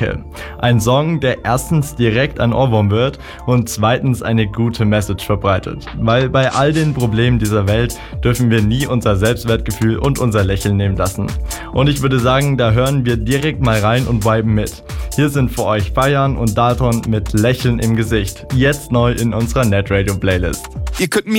Decke. Ein Song, der erstens direkt ein Ohrwurm wird und zweitens eine gute Message verbreitet. Weil bei all den Problemen dieser Welt dürfen wir nie unser Selbstwertgefühl und unser Lächeln nehmen lassen. Und ich würde sagen, da hören wir direkt mal rein und viben mit. Hier sind für euch Feiern und Dalton mit Lächeln im Gesicht. Jetzt neu in unserer Netradio Playlist. Ihr könnt mir